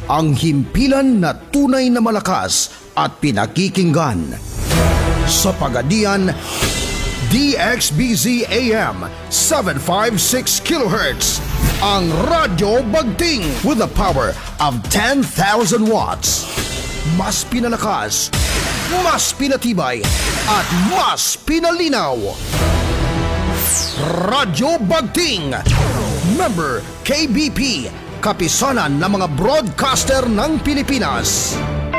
ang himpilan na tunay na malakas at pinakikinggan. Sa Pagadian, DXBZ AM 756 kHz, ang Radyo Bagting with the power of 10,000 watts. Mas pinalakas, mas pinatibay, at mas pinalinaw. Radyo Bagting, member KBP, kapisanan ng mga broadcaster ng Pilipinas.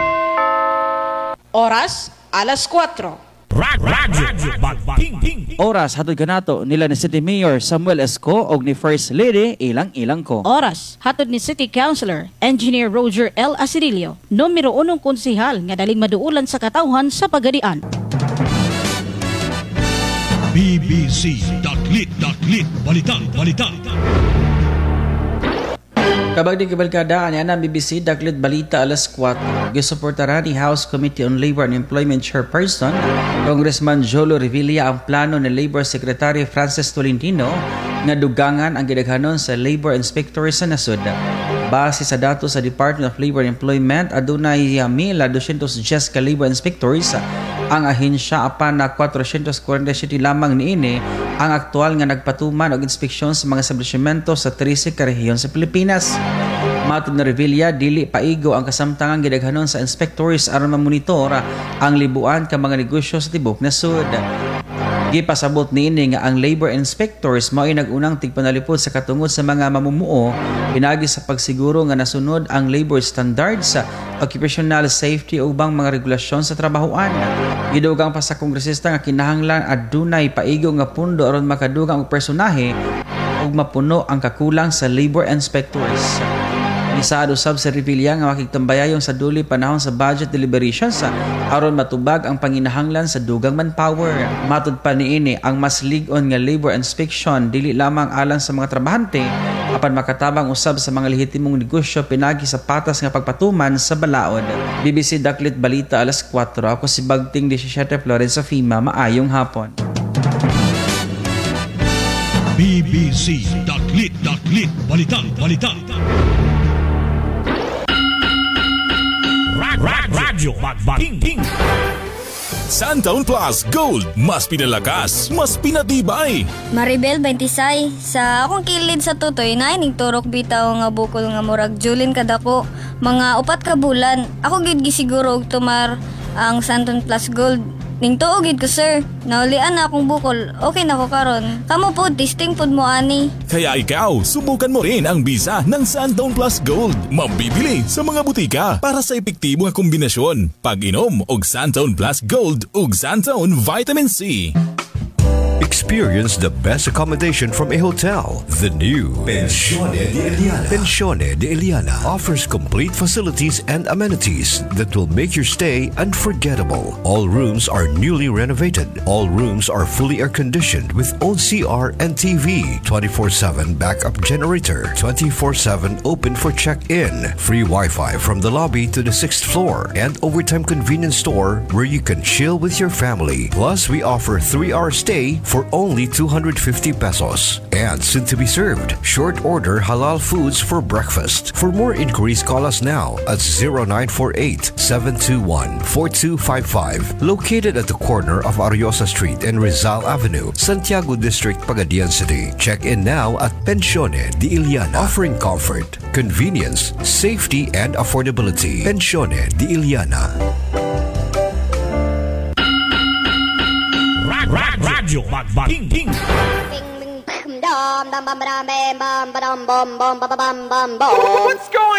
Oras, alas 4. Radyo Bagting. Oras hatod kanato nila ni City Mayor Samuel Esco og ni First Lady Ilang ko. Oras, hatod ni City Councilor, Engineer Roger L. Asirilio, numero 1 konsehal nga daling maduulan sa katawhan sa Pagadian. BBC.lit Balitang. Kabagdi kabalkada niya na BBC Daklit Balita alas 4. Gisuportara ni House Committee on Labor and Employment Chairperson Congressman Jolo Revilla ang plano ni Labor Secretary Francis Tolentino nga dugangan ang gidaghanon sa labor inspectors sa nasud. Base sa datos sa Department of Labor and Employment, adunay 1,210 ka labor inspectors ang ahensya, apan na 447 lamang niini ang aktual nga nagpatuman og inspeksyon sa mga establishmento sa 13 ka rehiyon sa Pilipinas. Matod na Revilla, dili paigo ang kasamtangang gidaghanon sa inspectors aron mamonitor ang libuan ka mga negosyo sa tibok nasud. Gipasabot niini nga ang labor inspectors mao ay nag-unang tigpanalipod sa katungod sa mga mamumuo pinagi sa pagsiguro nga nasunod ang labor standards sa occupational safety o ubang mga regulasyon sa trabahoan. Gidugang pa sa kongresista nga kinahanglan adunay paigo nga pundo aron makadugang og personahe ug mapuno ang kakulang sa labor inspectors. Isaado sab sa Revilla nga makigtambayayong sa duli panahon sa budget deliberations aron matubag ang panginahanglan sa dugang manpower. Matud pa niini ang mas lig-on nga labor inspection dili lamang alang sa mga trabahante apan makatabang usab sa mga lehitimong negosyo pinagi sa patas nga pagpatuman sa balaod. BBC Daklit Balita alas 4. Ako si Bagting 17 Florence Fima. Maayong hapon. BBC.lit Balitang. Radyo Bagting. Santaon Plus Gold, mas pinalakas, mas pinatibay. Maribel 26, sa akong kilid sa tutoy na ining turok bitaw nga bukol nga murag julin kadako mga 4 ka bulan. Ako gid gisiguro og tumar ang Santaon Plus Gold. Ning tuo gid ko sir, naulian na akong bukol, okay na ko karon. Kamo po, testing pod mo ani. Kaya ikaw, subukan mo rin ang bisa ng Santaon Plus Gold. Mabibili sa mga butika para sa epektibo nga kombinasyon. Pag-inom og Santaon Plus Gold ug Santaon Vitamin C. Experience the best accommodation from a hotel. The new Pensione de Eliana. Pensione de Eliana offers complete facilities and amenities that will make your stay unforgettable. All rooms are newly renovated. All rooms are fully air-conditioned with own CR and TV, 24/7 backup generator, 24/7 open for check-in, free Wi-Fi from the lobby to the 6th floor, and overtime convenience store where you can chill with your family. Plus, we offer 3-hour stay for only 250 pesos. And soon to be served, short order halal foods for breakfast. For more inquiries, call us now at 0948-721-4255. Located at the corner of Ariosa Street and Rizal Avenue, Santiago District, Pagadian City. Check in now at Pensione de Eliana, offering comfort, convenience, safety, and affordability. Pensione de Eliana. Radyo Bagting. What's going